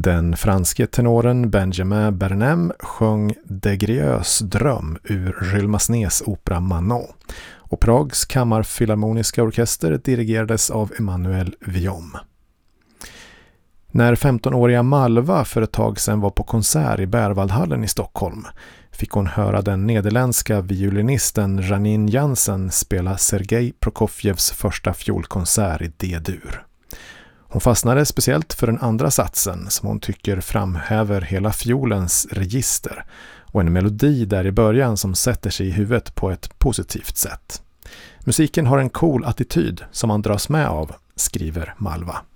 Den franske tenoren Benjamin Bernem sjöng De Grieus dröm ur Jules Massenets opera Manon, och Prags kammarfilharmoniska orkester dirigerades av Emmanuel Viom. När 15-åriga Malva för ett tag sedan var på konsert i Berwaldhallen i Stockholm fick hon höra den nederländska violinisten Janine Jansen spela Sergej Prokofjevs första fiolkonsert i D-dur. Hon fastnade speciellt för den andra satsen som hon tycker framhäver hela fiolens register och en melodi där i början som sätter sig i huvudet på ett positivt sätt. Musiken har en cool attityd som man dras med av, skriver Malva.